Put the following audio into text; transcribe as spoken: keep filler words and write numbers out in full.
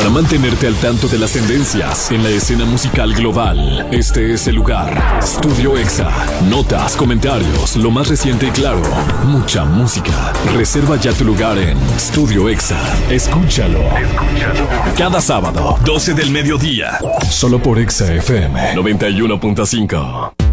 mantenerte al tanto de las tendencias en la escena musical global, este es el lugar. Studio Exa. Notas, comentarios, lo más reciente y claro, mucha música. Reserva ya tu lugar en Studio Exa. Escúchalo. Escúchalo. Cada sábado, doce del mediodía. Solo por Exa F M noventa y uno punto cinco.